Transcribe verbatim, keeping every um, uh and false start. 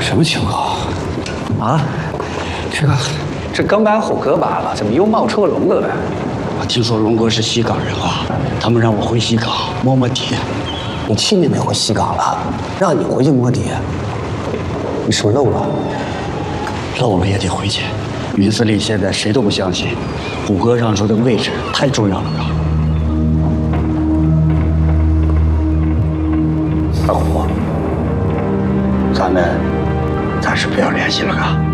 什么情况？ 啊， 这个，这刚把虎哥罢了，怎么又冒出龙哥来？ 我听说龙哥是西港人啊，他们让我回西港摸摸底。 你去年没回西港了，让你回去摸底，你是不是漏了？ 漏了也得回去。云司令现在谁都不相信，虎哥让出的位置太重要了啊！二虎，咱们暂时不要联系了啊。